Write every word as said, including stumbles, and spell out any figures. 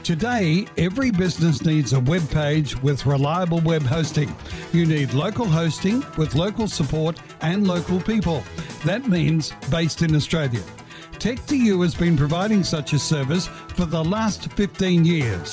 Today, every business needs a web page with reliable web hosting. You need local hosting with local support and local people. That means based in Australia. Tech two U has been providing such a service for the last fifteen years.